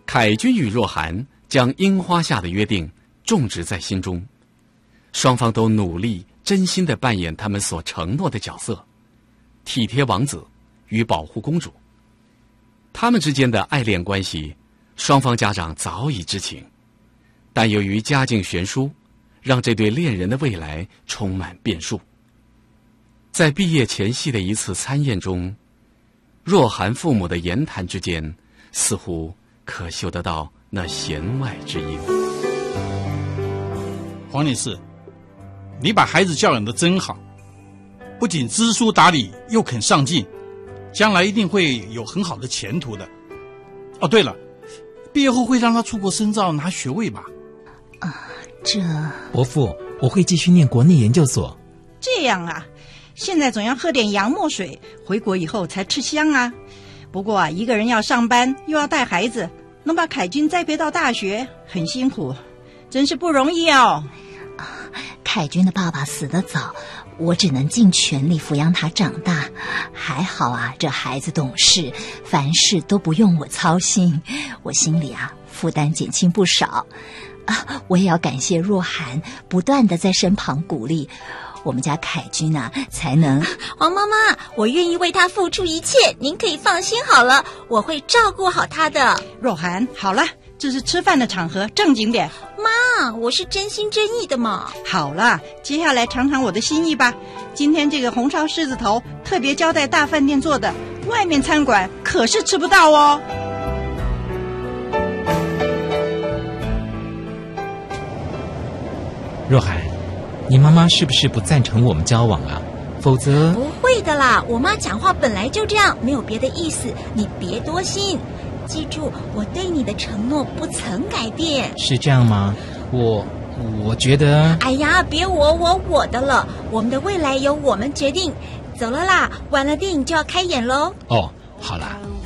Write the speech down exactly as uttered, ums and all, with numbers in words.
凯君与若涵将樱花下的约定种植在心中，双方都努力真心地扮演他们所承诺的角色，体贴王子与保护公主。他们之间的爱恋关系，双方家长早已知情，但由于家境悬殊，让这对恋人的未来充满变数。在毕业前夕的一次参宴中，若涵父母的言谈之间，似乎可嗅得到那弦外之音。 黄女士，你把孩子教养得真好，不仅知书达理，又肯上进，将来一定会有很好的前途的。哦，对了，毕业后会让他出国深造拿学位吧？ 啊，这…… 伯父，我会继续念国内研究所。 这样啊，现在总要喝点洋墨水，回国以后才吃香啊。不过啊，一个人要上班又要带孩子，能把凯君栽培到大学，很辛苦，真是不容易哦。 凯君的爸爸死得早，我只能尽全力抚养他长大。还好啊，这孩子懂事，凡事都不用我操心，我心里啊负担减轻不少。啊，我也要感谢若涵不断的在身旁鼓励，我们家凯君啊才能…… 王妈妈，我愿意为他付出一切，您可以放心好了，我会照顾好他的。 若涵，好了，这是吃饭的场合，正经点。 妈，我是真心真意的嘛。 好了，接下来尝尝我的心意吧。今天这个红烧狮子头特别交代大饭店做的，外面餐馆可是吃不到哦。 若涵，你妈妈是不是不赞成我们交往啊？否则…… 不会的啦，我妈讲话本来就这样，没有别的意思，你别多心。记住，我对你的承诺不曾改变。 是这样吗？我我觉得…… 哎呀，别我我我的了，我们的未来由我们决定。走了啦，晚了电影就要开演喽。 哦，好啦。